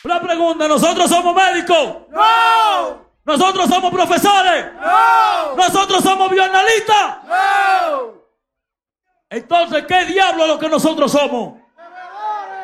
La pregunta, ¿nosotros somos médicos? ¡No! ¿Nosotros somos profesores? ¡No! ¿Nosotros somos bioanalistas? ¡No! Entonces, ¿qué diablo es lo que nosotros somos?